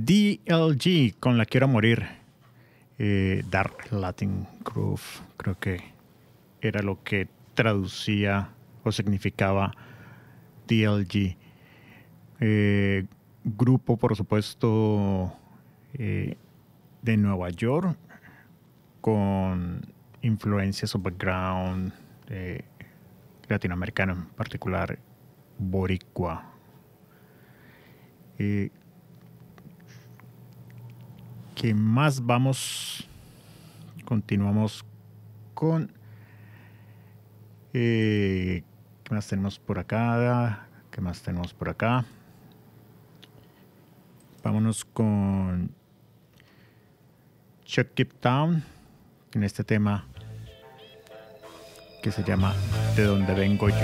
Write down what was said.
DLG con La Quiero Morir. Dark Latin Groove, creo que era lo que traducía o significaba DLG. Grupo, por supuesto, de Nueva York, con influencias o background latinoamericano, en particular boricua. ¿Qué más vamos? Continuamos con... ¿qué más tenemos por acá? ¿Qué más tenemos por acá? Vámonos con Chuck Keep Town, en este tema que se llama De Donde Vengo Yo.